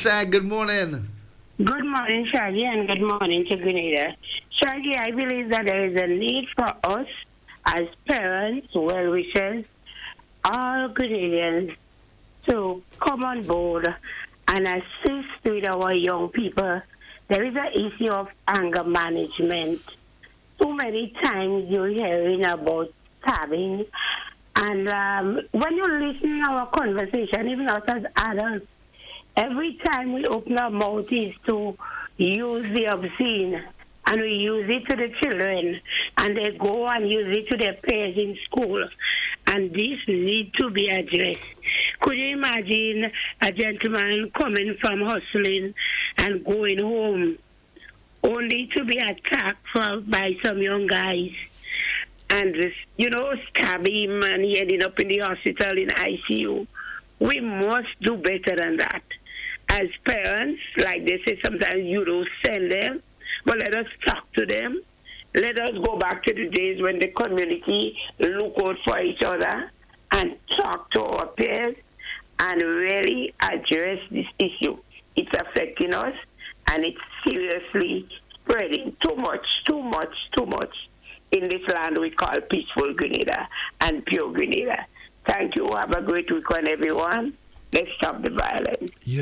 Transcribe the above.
Sag, good morning. Good morning, Shaggy, and good morning to Grenada. Shaggy, I believe that there is a need for us as parents, well wishers, all Grenadians to come on board and assist with our young people. There is an issue of anger management. Too many times you're hearing about stabbing, and when you listen to our conversation, even us as adults, every time we open our mouth is to use the obscene and we use it to the children and they go and use it to their peers in school and this need to be addressed. Could you imagine a gentleman coming from hustling and going home only to be attacked by some young guys and stab him and he ended up in the hospital in ICU? We must do better than that. As parents, like they say, sometimes you don't send them, but let us talk to them. Let us go back to the days when the community look out for each other and talk to our peers and really address this issue. It's affecting us and it's seriously spreading too much in this land we call peaceful Grenada and pure Grenada. Thank you. Have a great weekend, everyone. Let's stop the violence. You